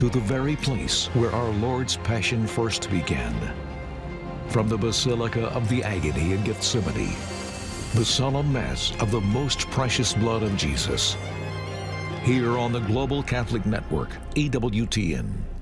to the very place where our Lord's passion first began. From the Basilica of the Agony in Gethsemane, the solemn Mass of the most precious blood of Jesus. Here on the Global Catholic Network, EWTN.